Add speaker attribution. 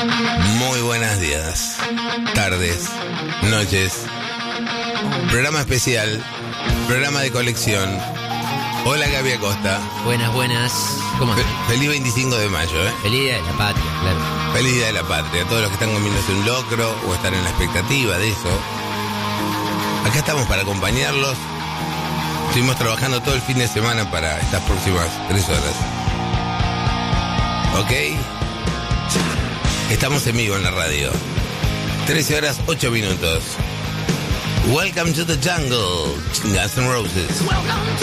Speaker 1: Muy buenos días, tardes, noches. Programa especial, programa de colección. Hola Gaby Acosta.
Speaker 2: Buenas. ¿Cómo andan?
Speaker 1: Feliz 25 de mayo, ¿eh?
Speaker 2: Feliz Día de la Patria, claro.
Speaker 1: Feliz Día de la Patria. A todos los que están comiéndose un locro o están en la expectativa de eso. Acá estamos para acompañarlos. Estuvimos trabajando todo el fin de semana para estas próximas 3 horas. ¿Ok? Estamos en vivo en la radio. 13 horas 8 minutos. Welcome to the jungle. Guns N' Roses.
Speaker 3: Welcome